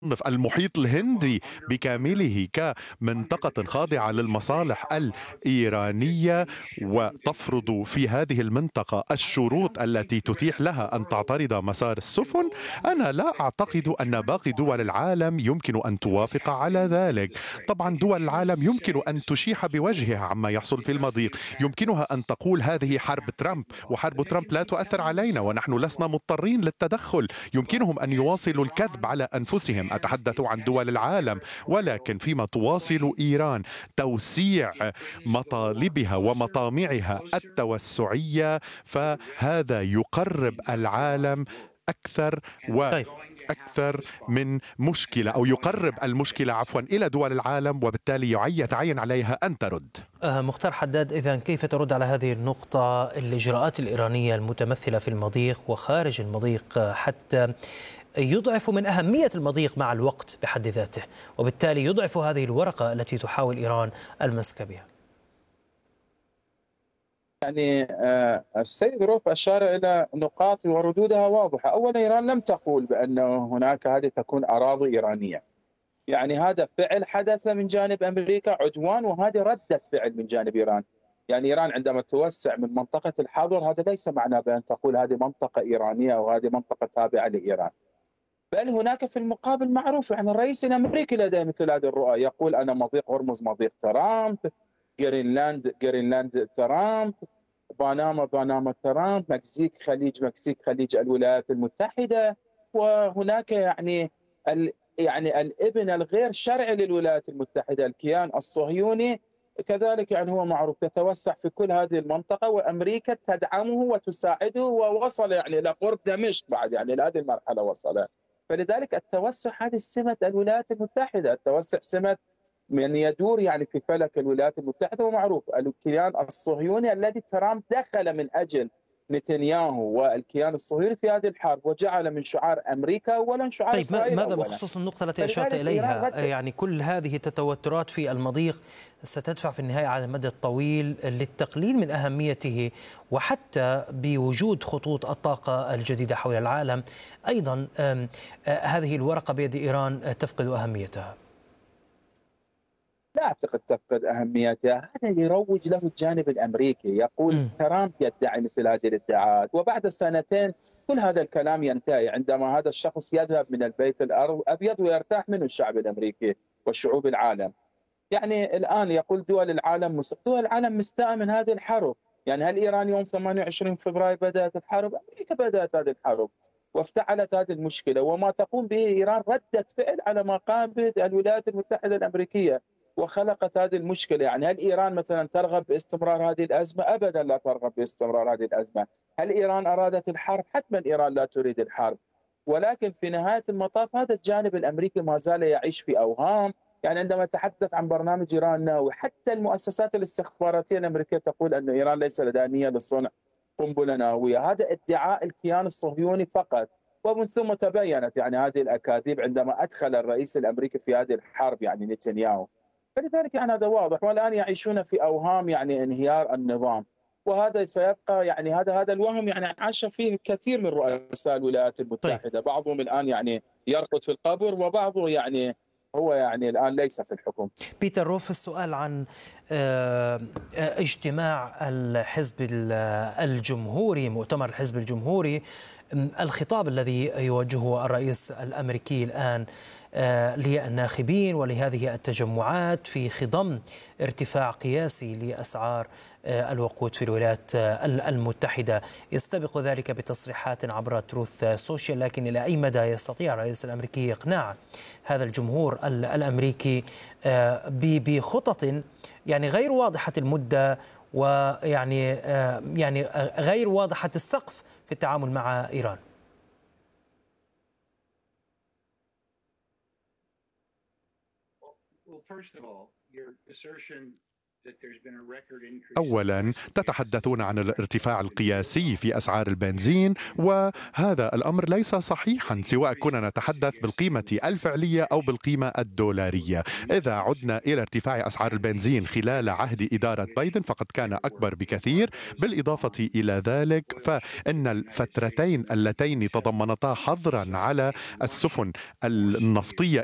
تصنف المحيط الهندي بكامله كمنطقة خاضعة للمصالح الإيرانية، وتفرض في هذه المنطقة الشروط التي تتيح لها أن تعترض مسار السفن. أنا لا أعتقد أن باقي دول العالم يمكن أن توافق على ذلك. طبعا دول العالم يمكن أن تشيح بوجهها عما يحصل في المضيق، يمكنها أن تقول هذه حرب ترامب، وحرب ترامب لا تؤثر علينا ونحن لسنا مضطرين للتدخل. يمكنهم أن يواصلوا الكذب على أنفسهم، أتحدث عن دول العالم. ولكن فيما تواصل إيران توسيع مطالبها ومطامعها التوسعية، فهذا يقرب العالم أكثر طيب. وأكثر من مشكلة، أو يقرب المشكلة عفوا إلى دول العالم، وبالتالي يتعين عليها أن ترد. مختار حداد، إذن كيف ترد على هذه النقطة؟ الإجراءات الإيرانية المتمثلة في المضيق وخارج المضيق حتى يضعف من أهمية المضيق مع الوقت بحد ذاته، وبالتالي يضعف هذه الورقة التي تحاول إيران المسك بها. السيد روف أشار إلى نقاط وردودها واضحة. أولا، إيران لم تقول بأن هناك هذه تكون أراضي إيرانية. يعني هذا فعل حدث من جانب أمريكا عدوان، وهذه ردة فعل من جانب إيران. يعني إيران عندما توسع من منطقة الحظر، هذا ليس معناه بأن تقول هذه منطقة إيرانية أو هذه منطقة تابعة لإيران، بل هناك في المقابل معروف. يعني الرئيس الأمريكي لديه مثل هذه الرؤى، يقول أنا مضيق هرمز مضيق ترامب، جرينلاند ترامب، بنما ترامب، مكسيك خليج الولايات المتحدة. وهناك يعني الابن الغير شرعي للولايات المتحدة، الكيان الصهيوني كذلك، يعني هو معروف يتوسع في كل هذه المنطقة، وأمريكا تدعمه وتساعده، ووصل يعني إلى قرب دمشق بعد، يعني إلى هذه المرحلة وصل. فلذلك التوسع هذه سمة الولايات المتحدة، التوسع سمة من يدور يعني في فلك الولايات المتحدة. ومعروف الكيان الصهيوني الذي ترامب دخل من أجل نتنياهو والكيان الصهيوني في هذه الحرب، وجعل من شعار أمريكا أولا شعار طيب، إسرائيل ماذا أولا. بخصوص النقطة التي أشرت فلذلك إيران إليها؟ ردت. يعني كل هذه التوترات في المضيق ستدفع في النهاية على المدى الطويل للتقليل من أهميته، وحتى بوجود خطوط الطاقة الجديدة حول العالم أيضا هذه الورقة بيد إيران تفقد أهميتها. لا أعتقد تفقد أهميتها، هذا يروج له الجانب الأمريكي. يقول مم. ترامب يدعي مثل هذه الادعاءات، وبعد سنتين كل هذا الكلام ينتهي عندما هذا الشخص يذهب من البيت الأبيض ويرتاح منه الشعب الأمريكي وشعوب العالم. يعني الآن يقول دول العالم مستاءة من هذه الحرب. يعني هل إيران يوم 28 فبراير بدأت الحرب؟ أمريكا بدأت هذه الحرب وافتعلت هذه المشكلة، وما تقوم به إيران ردة فعل على ما قام به الولايات المتحدة الأمريكية وخلقت هذه المشكلة. يعني هل إيران مثلا ترغب باستمرار هذه الأزمة؟ أبدا لا ترغب باستمرار هذه الأزمة. هل إيران أرادت الحرب؟ حتما إيران لا تريد الحرب. ولكن في نهاية المطاف هذا الجانب الأمريكي ما زال يعيش في أوهام. يعني عندما تحدث عن برنامج إيران النووي، حتى المؤسسات الاستخباراتية الأمريكية تقول أن إيران ليس لديها نية لصنع قنبلة نووية. هذا ادعاء الكيان الصهيوني فقط. ومن ثم تبينت يعني هذه الأكاذيب عندما أدخل الرئيس الأمريكي في هذه الحرب، يعني نتنياهو. فلذلك يعني هذا واضح، والآن يعيشون في أوهام يعني انهيار النظام. وهذا سيبقى، يعني هذا الوهم يعني عاش فيه كثير من رؤساء الولايات طيب، المتحدة. بعضهم الآن يعني يرقد في القبر، وبعضه يعني هو يعني الآن ليس في الحكم. بيتر روف، السؤال عن اجتماع الحزب الجمهوري، مؤتمر الحزب الجمهوري، الخطاب الذي يوجهه الرئيس الأمريكي الآن للناخبين ولهذه التجمعات في خضم ارتفاع قياسي لأسعار الوقود في الولايات المتحدة، يستبق ذلك بتصريحات عبر تروث سوشيال. لكن إلى أي مدى يستطيع الرئيس الأمريكي إقناع هذا الجمهور الأمريكي بخطط يعني غير واضحة المدة، ويعني يعني غير واضحة السقف في التعامل مع إيران؟ أولا تتحدثون عن الارتفاع القياسي في أسعار البنزين، وهذا الأمر ليس صحيحا سواء كنا نتحدث بالقيمة الفعلية أو بالقيمة الدولارية. إذا عدنا إلى ارتفاع أسعار البنزين خلال عهد إدارة بايدن فقد كان أكبر بكثير. بالإضافة إلى ذلك فإن الفترتين اللتين تضمنتا حظرا على السفن النفطية